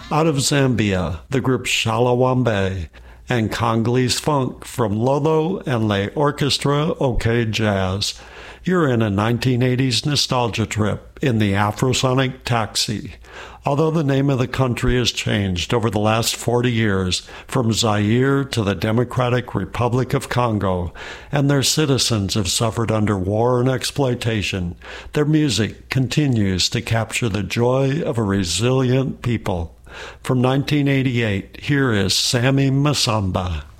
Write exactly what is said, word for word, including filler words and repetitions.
Out of Zambia, the group Shalawambe, and Congolese funk from Lolo and Le Orchestra OK Jazz. You're in a nineteen eighties nostalgia trip in the Afrosonic Taxi. Although the name of the country has changed over the last forty years, from Zaire to the Democratic Republic of Congo, and their citizens have suffered under war and exploitation, their music continues to capture the joy of a resilient people. From nineteen eighty-eight, here is Sammy Masamba.